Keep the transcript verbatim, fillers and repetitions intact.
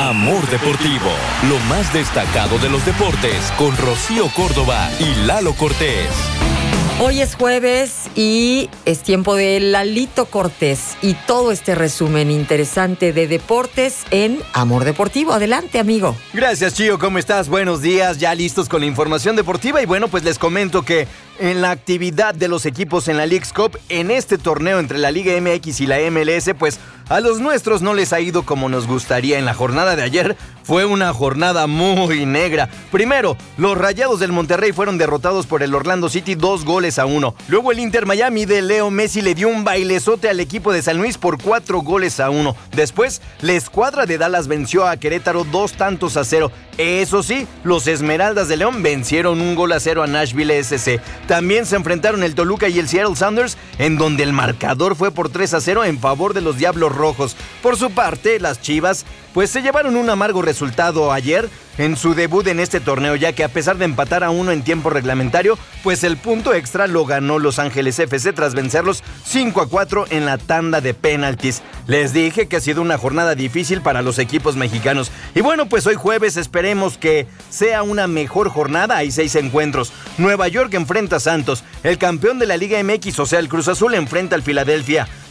Amor Deportivo, lo más destacado de los deportes con Rocío Córdoba y Lalo Cortés. Hoy es jueves y es tiempo de Lalito Cortés y todo este resumen interesante de deportes en Amor Deportivo. Adelante, amigo. Gracias, Chío. ¿Cómo estás? Buenos días. Ya listos con la información deportiva. Y bueno, pues les comento que en la actividad de los equipos en la Leagues Cup, en este torneo entre la Liga M X y la M L S, pues a los nuestros no les ha ido como nos gustaría. En la jornada de ayer fue una jornada muy negra. Primero, los Rayados del Monterrey fueron derrotados por el Orlando City dos goles a uno. Luego el Inter Miami de Leo Messi le dio un bailezote al equipo de San Luis por cuatro goles a uno. Después, la escuadra de Dallas venció a Querétaro dos tantos a cero. Eso sí, los Esmeraldas de León vencieron un gol a cero a Nashville S C. También se enfrentaron el Toluca y el Seattle Sounders, en donde el marcador fue por tres a cero en favor de los Diablos Rojos. Por su parte, las Chivas pues se llevaron un amargo resultado ayer en su debut en este torneo, ya que a pesar de empatar a uno en tiempo reglamentario, pues el punto extra lo ganó Los Ángeles F C tras vencerlos cinco a cuatro en la tanda de penaltis. Les dije que ha sido una jornada difícil para los equipos mexicanos. Y bueno, pues hoy jueves esperemos que sea una mejor jornada. Hay seis encuentros. Nueva York enfrenta a Santos. El campeón de la Liga M X, o sea, el Cruz Azul, enfrenta al Filadelfia.